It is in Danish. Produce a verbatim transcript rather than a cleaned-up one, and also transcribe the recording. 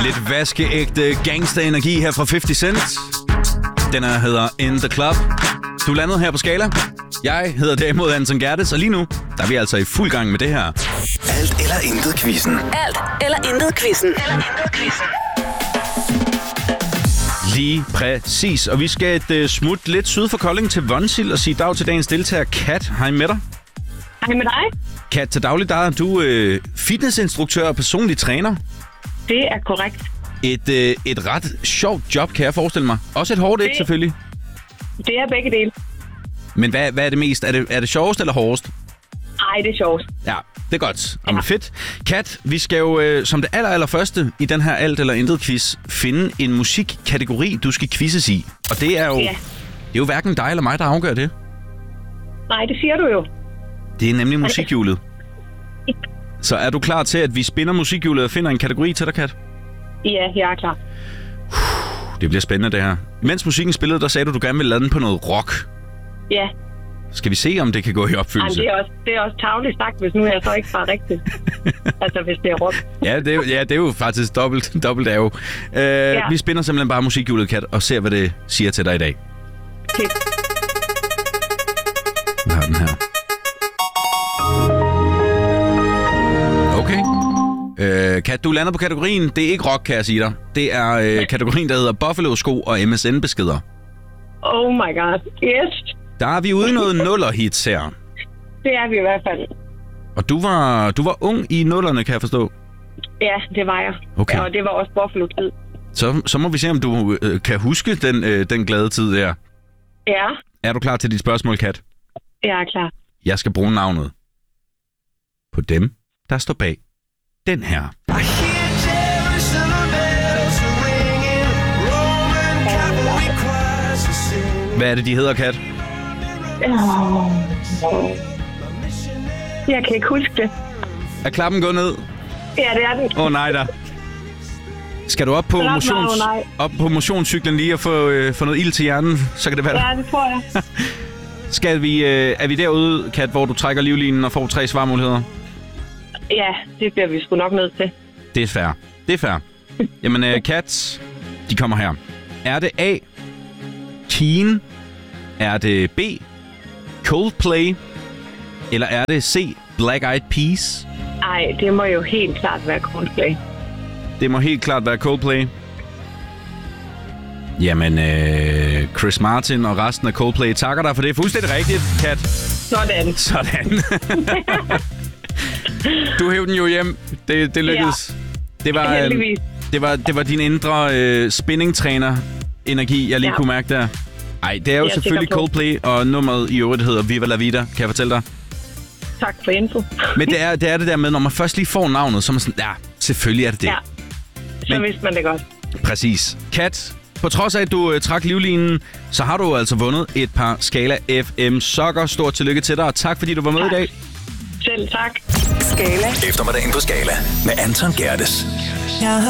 Lidt vaskeægte gangster-energi her fra halvtreds Cent. Den her hedder In The Club. Du er landet her på Skala. Jeg hedder derimod Anton Gerdes, og lige nu, der er vi altså i fuld gang med det her. Alt eller intet quizzen. Alt eller intet quizzen. Eller intet quizzen. Lige præcis. Og vi skal et uh, smut lidt syd for Kolding til Vonsild og sige dag til dagens deltager. Kat, hej med dig. Hej med dig. Kat, til daglig der er du øh, fitnessinstruktør og personlig træner. Det er korrekt. Et, øh, et ret sjovt job, kan jeg forestille mig. Også et hårdt et, selvfølgelig. Det er begge dele. Men hvad, hvad er det mest? Er det, er det sjovest eller hårdest? Ej, det er sjovt. Ja, det er godt. Jamen, ja. Fedt. Kat, vi skal jo øh, som det aller, aller første i den her alt eller intet quiz finde en musikkategori, du skal quizzes i. Og det er jo, ja. det er jo hverken dig eller mig, der afgør det. Nej, det siger du jo. Det er nemlig musikhjulet. Så er du klar til, at vi spinner musikhjulet og finder en kategori til dig, Kat? Ja, jeg er klar. Det bliver spændende, det her. Mens musikken spillede, der sagde du, du gerne ville lade den på noget rock. Ja. Skal vi se, om det kan gå i opfyldelse? Ej, det er også, det er også tarveligt sagt, hvis nu jeg så ikke svarer rigtigt. Altså, hvis det er rock. Ja, det er, ja, det er jo faktisk dobbelt, dobbelt af. Uh, ja. Vi spinner simpelthen bare musikhjulet, Kat, og ser, hvad det siger til dig i dag. Fedt. Vi har den her. Okay. Uh, Kat, du lander på kategorien. Det er ikke rock, kan jeg sige dig. Det er uh, kategorien, der hedder Buffalo-sko og M S N-beskeder. Oh my god. Yes. Der er vi ude i noget nuller-hits her. Det er vi i hvert fald. Og du var, du var ung i nullerne, kan jeg forstå? Ja, det var jeg. Okay. Ja, og det var også Buffalo-tid. Så, så må vi se, om du øh, kan huske den, øh, den glade tid der. Ja. Er du klar til dit spørgsmål, Kat? Jeg er klar. Jeg skal bruge navnet på dem, der står bag den her. Hvad er det, de hedder, Kat? Jeg kan ikke huske det. Er klappen gået ned? Ja, det er den. Åh oh, nej da. Skal du op på, motions, mig, op på motionscyklen lige og få, øh, få noget ild til hjernen? Så kan det være. Ja, det tror jeg. Skal vi, øh, er vi derude, Kat, hvor du trækker livlinen og får tre svarmuligheder? Ja, det bliver vi sgu nok nødt til. Det er fair. Det er fair. Jamen, øh, Kat, de kommer her. Er det A, Keen? Er det B, Coldplay? Eller er det C, Black Eyed Peas? Ej, det må jo helt klart være Coldplay. Det må helt klart være Coldplay. Jamen, øh, Chris Martin og resten af Coldplay takker dig for det. Er fuldstændig rigtigt, Kat. Sådan. Sådan. Du hævde den jo hjem. Det, det lykkedes. Ja. Det var, øh, det var, det var din indre øh, spinningtræner-energi, jeg lige ja. kunne mærke der. Ej, det er jo selvfølgelig Coldplay, og nummeret i øvrigt hedder Viva La Vida, kan jeg fortælle dig. Tak for info. Men det er, det er det der med, når man først lige får navnet, så er man sådan, ja, selvfølgelig er det det. Ja, så Men, vidste man det godt. Præcis. Kat, på trods af, at du øh, trak livlinen, så har du altså vundet et par Skala F M sokker. Stort tillykke til dig, og tak fordi du var med tak. i dag. Selv tak. Skala. Eftermiddagen på Skala med Anton Gerdes.